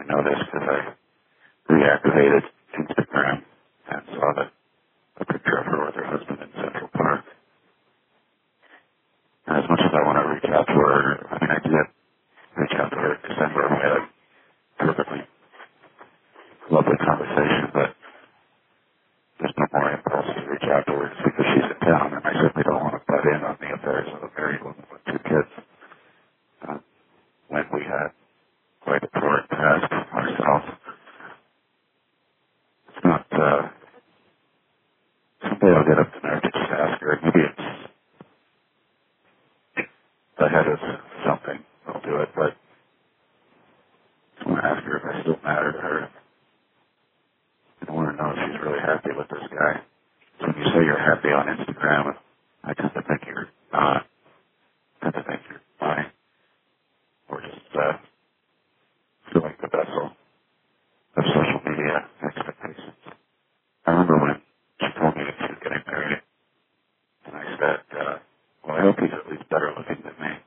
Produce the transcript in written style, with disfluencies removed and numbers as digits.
I know this because I reactivated Instagram and saw a picture of her with her husband in Central Park. And as much as I want to reach out to her, I mean, I did reach out to her in December and we had a perfectly lovely conversation, but there's no more impulse to reach out to her because she's in town, and I certainly don't want to butt in on the affairs of a married woman with two kids when we had quite a torrid task ourselves. It's not, someday I'll get up the nerve to just ask her. Maybe it's ahead of something. I'll do it, but I just want to ask her if I still matter to her. I want to know if she's really happy with this guy. So when you say you're happy on Instagram, I tend to think you're not. I tend to think you're lying. Or just filling the vessel of social media expectations. I remember when she told me that she was getting married, and I said, well, I hope he's at least better looking than me.